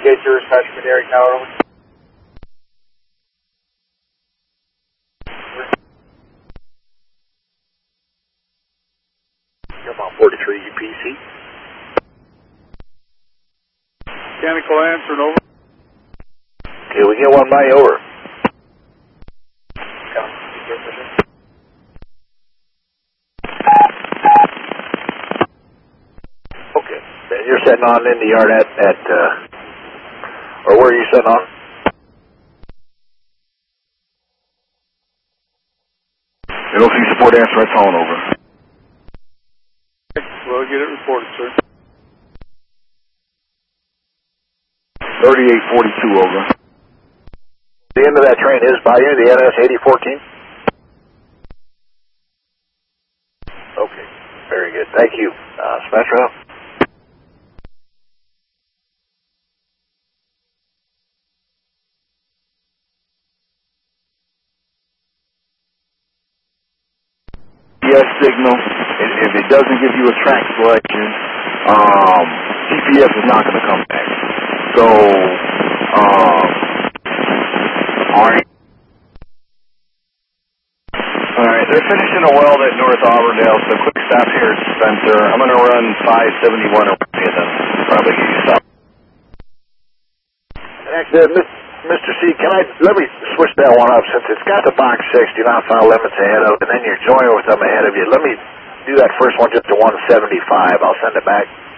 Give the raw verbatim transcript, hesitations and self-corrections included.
Gate two, attachment Derek Tower. Come on, forty-three U P C. Mechanical answer, over. Okay, we get one by over. Okay, and you're sitting on in the yard at, at uh, or where are you sitting on? L C support answer, that's on, over. We'll get it reported, sir. thirty-eight forty-two, over. The end of that train is by you, the N S eighty fourteen? Okay, very good. Thank you. Uh, Spectra? G P S signal, if it doesn't give you a track selection, um, G P S is not going to come back. So, um, alright. Alright, they're finishing a weld at North Auburndale, so quick stop here at Spencer. I'm going to run five seventy-one over and then probably get you stopped. Actually, uh, Mister C, can I, let me switch that one up since it's got the box sixty non-file limits ahead of it, and then you're joining with them ahead of you. Let me do that first one just to one seventy-five. I'll send it back.